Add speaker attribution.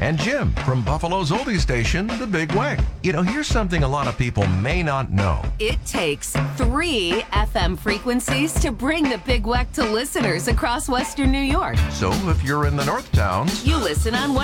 Speaker 1: and Jim from Buffalo's oldie station, The Big Weck. You know, here's something a lot of people may not know.
Speaker 2: It takes 3 FM frequencies to bring The Big Weck to listeners across Western New York.
Speaker 1: So if you're in the North Towns,
Speaker 2: You listen on